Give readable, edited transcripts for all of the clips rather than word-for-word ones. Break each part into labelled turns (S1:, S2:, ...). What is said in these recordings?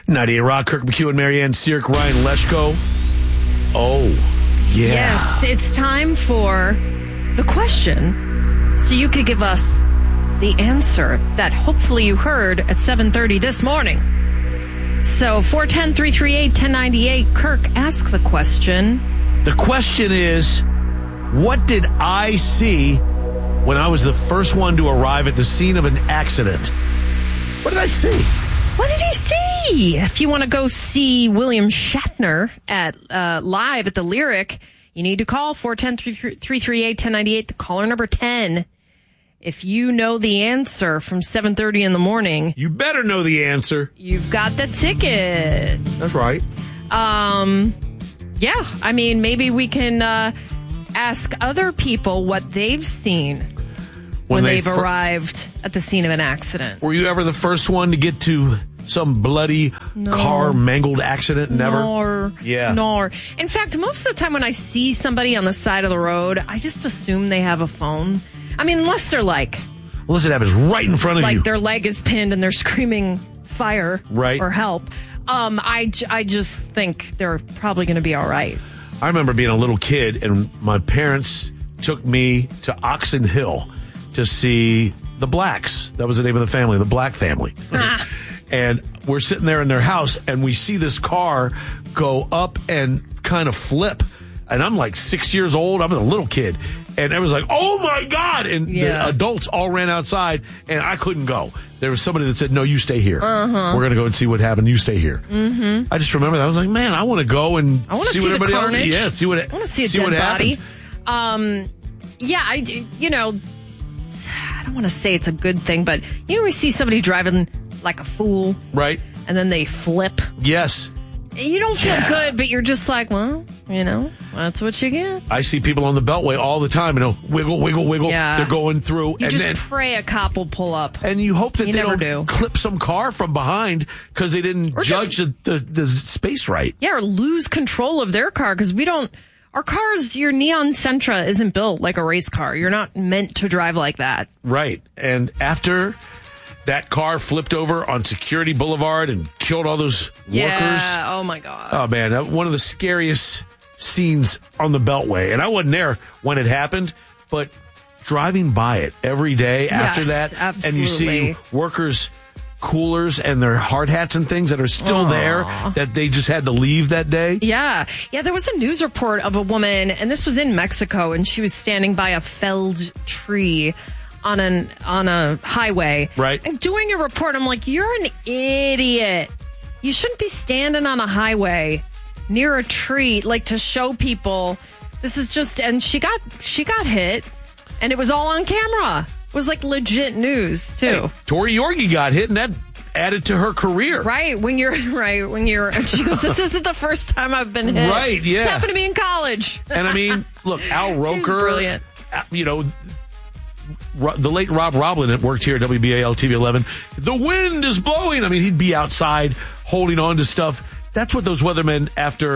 S1: 98 Rock, Kirk McHugh and Marianne Sierk, Ryan Leshko. Oh, yeah.
S2: Yes, it's time for the question. So you could give us the answer that hopefully you heard at 7:30 this morning. So 410-338-1098. Kirk, ask the question.
S1: The question is, what did I see when I was the first one to arrive at the scene of an accident? What did I see?
S2: What did he see? If you want to go see William Shatner at live at the Lyric, you need to call 410-338-1098, the caller number 10. If you know the answer from 7:30 in the morning,
S1: You better know the answer.
S2: you've got the ticket.
S1: That's right.
S2: Yeah, I mean, maybe we can ask other people what they've seen when they've arrived at the scene of an accident.
S1: Were you ever the first one to get to some bloody car mangled accident? Never?
S2: Nor.
S1: Yeah.
S2: Nor. In fact, most of the time when I see somebody on the side of the road, I just assume they have a phone. I mean, unless they're
S1: Unless it happens right in front of you.
S2: like their leg is pinned and they're screaming fire
S1: Right.
S2: or help. I just think they're probably going to be all right.
S1: I remember being a little kid and my parents took me to Oxon Hill to see the Blacks. That was the name of the family, the Black family. And we're sitting there in their house and we see this car go up and kind of flip. And I'm like 6 years old. I'm a little kid. And everyone's like, oh my God. And the adults all ran outside and I couldn't go. There was somebody that said, no, you stay here. We're going to go and see what happened. You stay here. Mm-hmm. I just remember that. I was like, man, I want to go and see what everybody else. Yeah, see what,
S2: I want to see a
S1: see
S2: dead
S1: what
S2: body.
S1: happened.
S2: I don't want to say it's a good thing, but we see somebody driving like a fool.
S1: Right.
S2: And then they flip.
S1: Yes.
S2: You don't feel good, but you're just like, well, that's what you get.
S1: I see people on the Beltway all the time, wiggle, wiggle, wiggle.
S2: Yeah.
S1: They're going through.
S2: You just pray a cop will pull up.
S1: And you hope that
S2: You
S1: they
S2: never
S1: don't
S2: do.
S1: clip some car from behind because they didn't judge the space right.
S2: Yeah, or lose control of their car because our cars, your Neon Sentra isn't built like a race car. You're not meant to drive like that.
S1: Right. And after that car flipped over on Security Boulevard and killed all those workers.
S2: Yeah, oh my God.
S1: Oh, man, one of the scariest scenes on the Beltway. And I wasn't there when it happened, but driving by it every day after that,
S2: absolutely.
S1: and you see workers' coolers and their hard hats and things that are still there that they just had to leave that day.
S2: Yeah. Yeah, there was a news report of a woman, and this was in Mexico, and she was standing by a felled tree on a highway.
S1: Right.
S2: And doing a report, I'm like, you're an idiot. You shouldn't be standing on a highway near a tree, like to show people this is just, and she got hit, and it was all on camera. It was like legit news too.
S1: Hey, Tori Yorgi got hit, and that added to her career.
S2: Right. When you're, and she goes, this isn't the first time I've been hit.
S1: Right, yeah.
S2: It's happened to me in college.
S1: And I mean, look, Al Roker.
S2: Brilliant.
S1: The late Rob Roblin that worked here at WBAL TV 11. The wind is blowing. I mean, he'd be outside holding on to stuff. That's what those weathermen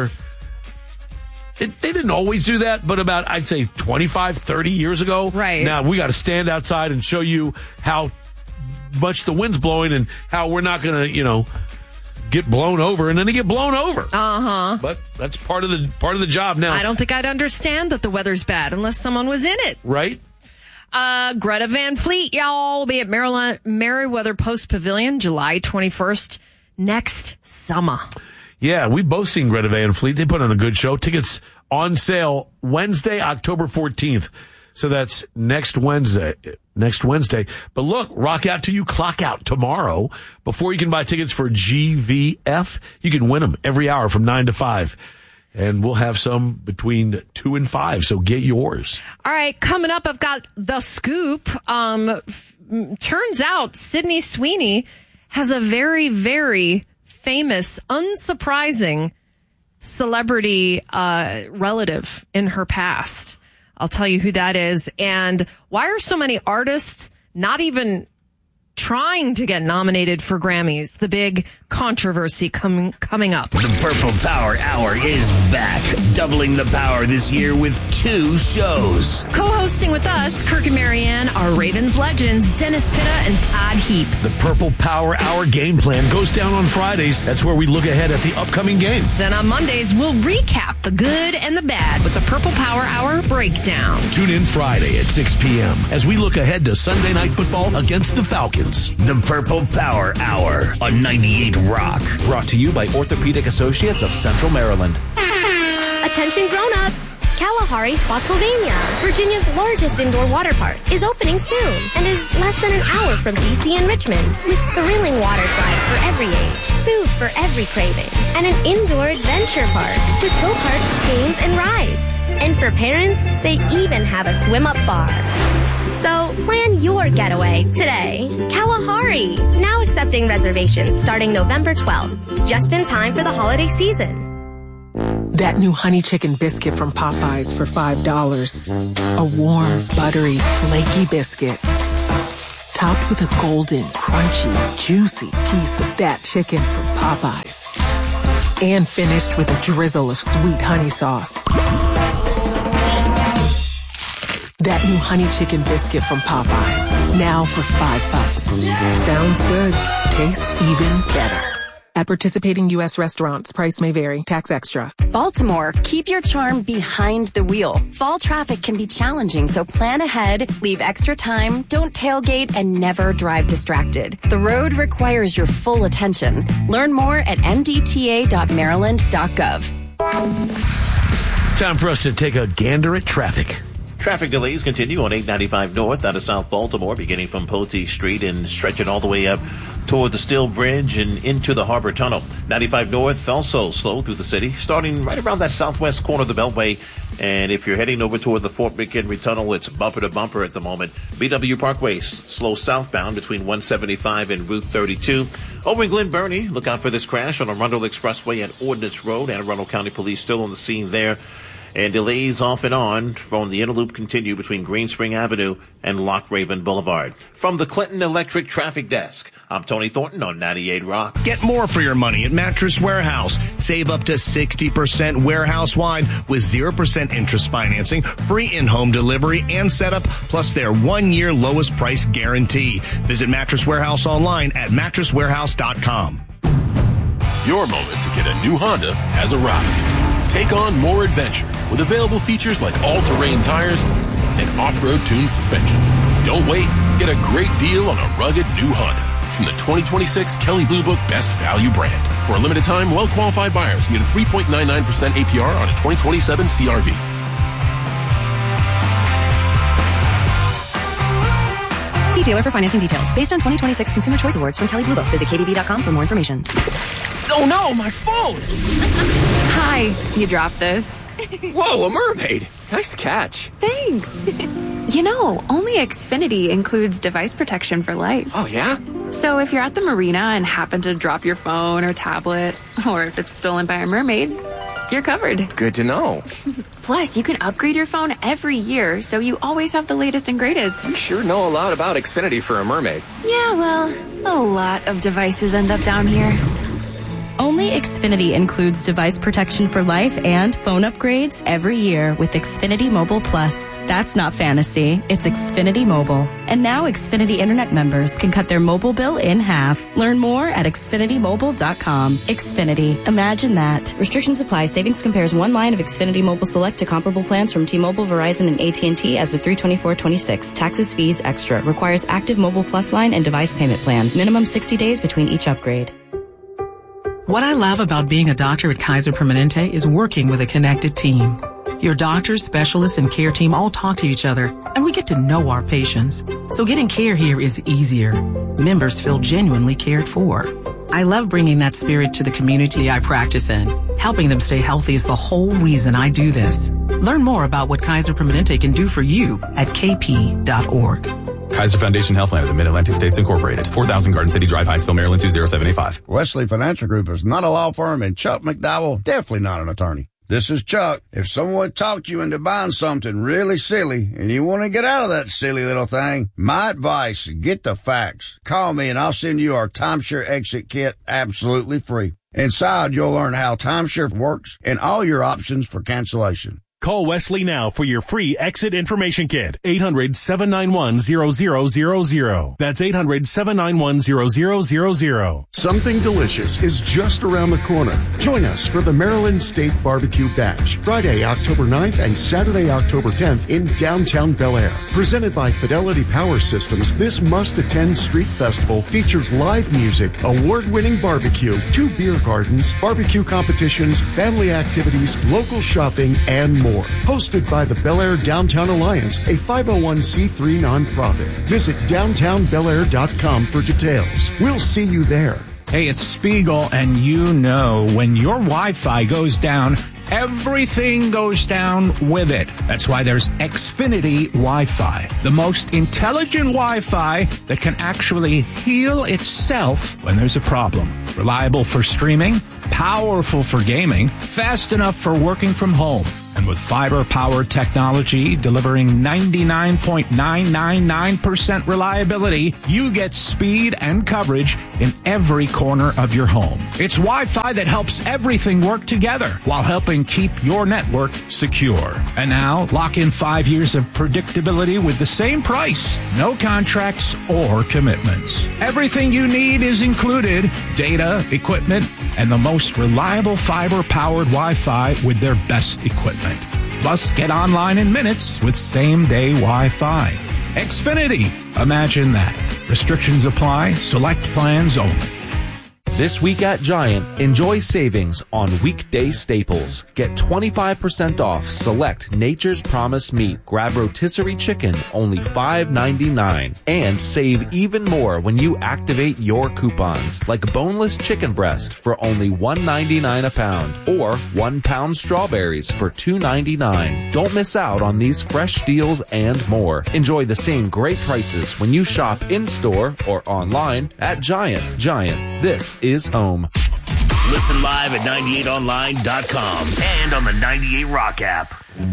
S1: they didn't always do that, but about, I'd say 25, 30 years ago.
S2: Right.
S1: Now we got to stand outside and show you how much the wind's blowing and how we're not going to, get blown over and then they get blown over. But that's part of the job now.
S2: I don't think I'd understand that the weather's bad unless someone was in it.
S1: Right?
S2: Greta Van Fleet, y'all, will be at Merriweather Post Pavilion July 21st next summer.
S1: Yeah, we've both seen Greta Van Fleet. They put on a good show. Tickets on sale Wednesday, October 14th. So that's next Wednesday. But look, rock out till you clock out tomorrow. Before you can buy tickets for GVF, you can win them every hour from 9 to 5. And we'll have some between 2 and 5, so get yours.
S2: All right, coming up, I've got the scoop. Turns out Sydney Sweeney has a very, very famous, unsurprising celebrity relative in her past. I'll tell you who that is. And why are so many artists not even trying to get nominated for Grammys. The big controversy coming up.
S3: The Purple Power Hour is back, doubling the power this year with 2 shows.
S2: Co-hosting with us, Kirk and Marianne, are Ravens legends Dennis Pitta and Todd Heap.
S1: The Purple Power Hour game plan goes down on Fridays. That's where we look ahead at the upcoming game.
S2: Then on Mondays, we'll recap the good and the bad with the Purple Power Hour breakdown.
S1: Tune in Friday at 6 p.m. as we look ahead to Sunday Night Football against the Falcons.
S3: The Purple Power Hour on 98 Rock.
S4: Brought to you by Orthopedic Associates of Central Maryland.
S5: Attention grown-ups! Kalahari Spotsylvania, Virginia's largest indoor water park, is opening soon and is less than an hour from D.C. and Richmond, with thrilling water slides for every age, food for every craving, and an indoor adventure park with go-karts, games, and rides. And for parents, they even have a swim-up bar. So plan your getaway today. Kalahari, now accepting reservations starting November 12th, just in time for the holiday season.
S6: That new honey chicken biscuit from Popeyes for $5. A warm, buttery, flaky biscuit. Topped with a golden, crunchy, juicy piece of that chicken from Popeyes. And finished with a drizzle of sweet honey sauce. That new honey chicken biscuit from Popeyes. Now for $5. Sounds good. Tastes even better. At participating U.S. restaurants, price may vary. Tax extra.
S7: Baltimore, keep your charm behind the wheel. Fall traffic can be challenging, so plan ahead, leave extra time, don't tailgate, and never drive distracted. The road requires your full attention. Learn more at mdta.maryland.gov.
S1: Time for us to take a gander at traffic.
S8: Traffic delays continue on 895 North out of South Baltimore, beginning from Poteet Street and stretching all the way up toward the Steel Bridge and into the Harbor Tunnel. 95 North also slow through the city, starting right around that southwest corner of the Beltway. And if you're heading over toward the Fort McHenry Tunnel, it's bumper to bumper at the moment. BW Parkway slow southbound between 175 and Route 32. Over in Glen Burnie, look out for this crash on Arundel Expressway and Ordnance Road. Anne Arundel County Police still on the scene there. And delays off and on from the Interloop continue between Green Spring Avenue and Loch Raven Boulevard. From the Clinton Electric Traffic Desk, I'm Tony Thornton on 98 Rock.
S9: Get more for your money at Mattress Warehouse. Save up to 60% warehouse-wide with 0% interest financing, free in-home delivery and setup, plus their 1-year lowest price guarantee. Visit Mattress Warehouse online at mattresswarehouse.com.
S10: Your moment to get a new Honda has arrived. Take on more adventure with available features like all-terrain tires and off-road tuned suspension. Don't wait. Get a great deal on a rugged new Honda from the 2026 Kelley Blue Book Best Value brand. For a limited time, well-qualified buyers can get a 3.99% APR on a 2027 CR-V.
S7: See dealer for financing details. Based on 2026 Consumer Choice Awards from Kelley Blue Book. Visit KBB.com for more information.
S10: Oh no, my phone!
S11: Hi, you dropped this.
S10: Whoa, a mermaid! Nice catch.
S11: Thanks. You know, only Xfinity includes device protection for life.
S10: Oh, yeah?
S11: So if you're at the marina and happen to drop your phone or tablet, or if it's stolen by a mermaid, you're covered.
S10: Good to know.
S11: Plus, you can upgrade your phone every year, so you always have the latest and greatest.
S10: You sure know a lot about Xfinity for a mermaid.
S11: Yeah, well, a lot of devices end up down here.
S12: Only Xfinity includes device protection for life and phone upgrades every year with Xfinity Mobile Plus. That's not fantasy. It's Xfinity Mobile. And now Xfinity Internet members can cut their mobile bill in half. Learn more at XfinityMobile.com. Xfinity. Imagine that. Restrictions apply. Savings compares one line of Xfinity Mobile Select to comparable plans from T-Mobile, Verizon, and AT&T as of 3/24/26. Taxes, fees, extra. Requires active Mobile Plus line and device payment plan. Minimum 60 days between each upgrade.
S6: What I love about being a doctor at Kaiser Permanente is working with a connected team. Your doctors, specialists, and care team all talk to each other, and we get to know our patients. So getting care here is easier. Members feel genuinely cared for. I love bringing that spirit to the community I practice in. Helping them stay healthy is the whole reason I do this. Learn more about what Kaiser Permanente can do for you at kp.org.
S13: Kaiser Foundation Healthline of the Mid-Atlantic States Incorporated. 4000 Garden City Drive, Hyattsville, Maryland 20785.
S14: Wesley Financial Group is not a law firm, and Chuck McDowell definitely not an attorney. This is Chuck. If someone talked you into buying something really silly and you want to get out of that silly little thing, my advice, get the facts. Call me and I'll send you our timeshare exit kit absolutely free. Inside, you'll learn how timeshare works and all your options for cancellation.
S15: Call Wesley now for your free exit information kit. 800-791-0000. That's 800-791-0000.
S16: Something delicious is just around the corner. Join us for the Maryland State Barbecue Bash, Friday, October 9th and Saturday, October 10th in downtown Bel Air. Presented by Fidelity Power Systems, this must-attend street festival features live music, award-winning barbecue, 2 beer gardens, barbecue competitions, family activities, local shopping, and more. Hosted by the Bel Air Downtown Alliance, a 501c3 nonprofit. Visit downtownbelair.com for details. We'll see you there.
S17: Hey, it's Spiegel, and you know when your Wi-Fi goes down, everything goes down with it. That's why there's Xfinity Wi-Fi, the most intelligent Wi-Fi that can actually heal itself when there's a problem. Reliable for streaming, powerful for gaming, fast enough for working from home. And with fiber-powered technology delivering 99.999% reliability, you get speed and coverage in every corner of your home. It's Wi-Fi that helps everything work together while helping keep your network secure. And now, lock in 5 years of predictability with the same price. No contracts or commitments. Everything you need is included. Data, equipment, and the most reliable fiber-powered Wi-Fi with their best equipment. Plus, get online in minutes with same-day Wi-Fi. Xfinity. Imagine that. Restrictions apply. Select plans only.
S4: This week at Giant, enjoy savings on weekday staples. Get 25% off select Nature's Promise meat, grab rotisserie chicken, only $5.99. And save even more when you activate your coupons, like boneless chicken breast for only $1.99 a pound, or 1 pound strawberries for $2.99. Don't miss out on these fresh deals and more. Enjoy the same great prices when you shop in-store or online at Giant. Giant, this is home.
S3: Listen live at 98online.com and on the 98 Rock app.